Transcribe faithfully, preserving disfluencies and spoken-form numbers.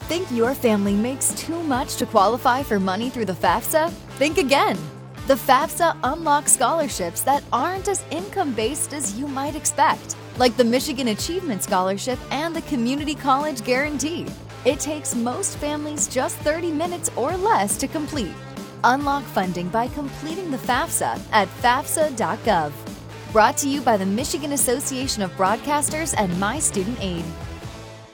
Think your family makes too much to qualify for money through the FAFSA? Think again. The FAFSA unlocks scholarships that aren't as income-based as you might expect, like the Michigan Achievement Scholarship and the Community College Guarantee. It takes most families just thirty minutes or less to complete. Unlock funding by completing the FAFSA at fafsa dot gov. Brought to you by the Michigan Association of Broadcasters and My Student Aid.